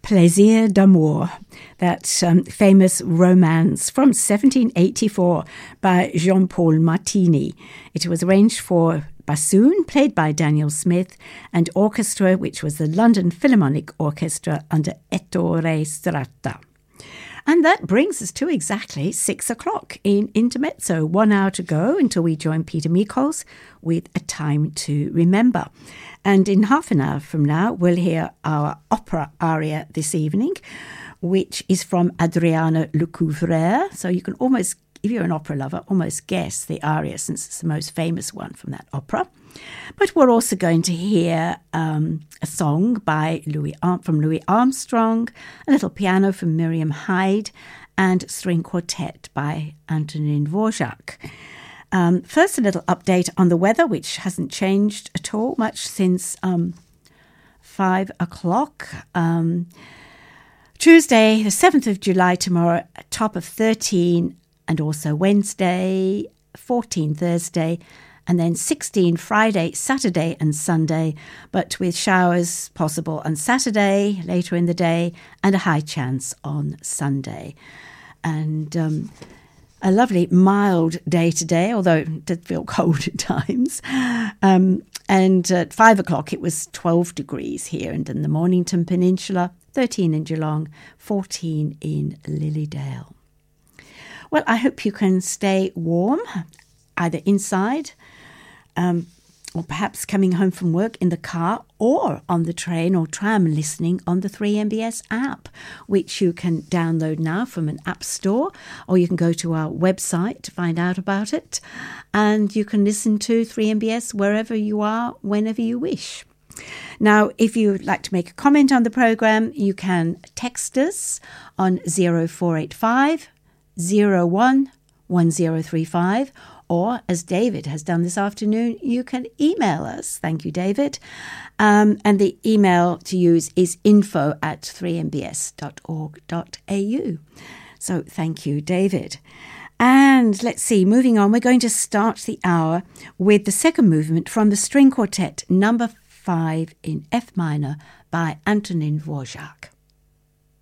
Plaisir d'amour, that famous romance from 1784 by Jean-Paul Martini. It was arranged for bassoon, played by Daniel Smith, and orchestra, which was the London Philharmonic Orchestra under Ettore Stratta. And that brings us to exactly 6 o'clock in Intermezzo. 1 hour to go until we join Peter Michels with A Time to Remember. And in half an hour from now, we'll hear our opera aria this evening, which is from Adriano Lecouvreur. So you can almost, if you're an opera lover, almost guess the aria since it's the most famous one from that opera. But we're also going to hear a song by from Louis Armstrong, a little piano from Miriam Hyde, and string quartet by Antonin Dvorak. First, a little update on the weather, which hasn't changed at all much since 5 o'clock. Tuesday, the 7th of July tomorrow, a top of 13, and also Wednesday, 14 Thursday, and then 16 Friday, Saturday and Sunday, but with showers possible on Saturday, later in the day, and a high chance on Sunday. And a lovely mild day today, although it did feel cold at times. And at 5 o'clock it was 12 degrees here and in the Mornington Peninsula, 13 in Geelong, 14 in Lilydale. Well, I hope you can stay warm, either inside or perhaps coming home from work in the car or on the train or tram listening on the 3MBS app, which you can download now from an app store, or you can go to our website to find out about it. And you can listen to 3MBS wherever you are, whenever you wish. Now, if you'd like to make a comment on the programme, you can text us on 0485 01 1035, or, as David has done this afternoon, you can email us. Thank you, David. And the email to use is info@3mbs.org.au. So thank you, David. And let's see, moving on, we're going to start the hour with the second movement from the String Quartet, number 5 in F minor by Antonin Dvorak.